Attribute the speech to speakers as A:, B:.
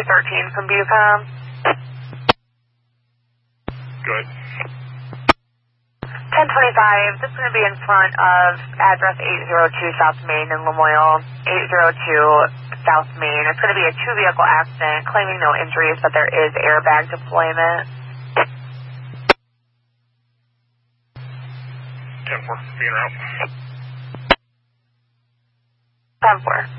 A: 13 from Bucom.
B: Good.
A: 1025, this is going to be in front of address 802 South Main in Lamoille. 802 South Main. It's going to be a two-vehicle accident, claiming no injuries, but there is airbag deployment.
B: 10-4, being route.
A: 10-4.